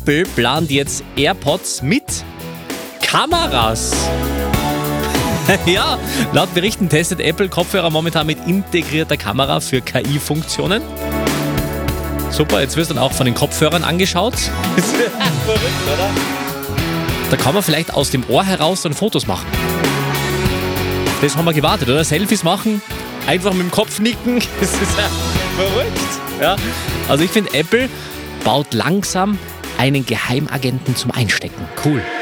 Apple plant jetzt AirPods mit Kameras. Ja, laut Berichten testet Apple Kopfhörer momentan mit integrierter Kamera für KI-Funktionen. Super, jetzt wirst du dann auch von den Kopfhörern angeschaut. Verrückt, oder? Da kann man vielleicht aus dem Ohr heraus dann Fotos machen. Das haben wir gewartet, oder? Selfies machen, einfach mit dem Kopf nicken. Das ist ja verrückt. Ja? Also ich finde, Apple baut langsam einen Geheimagenten zum Einstecken. Cool.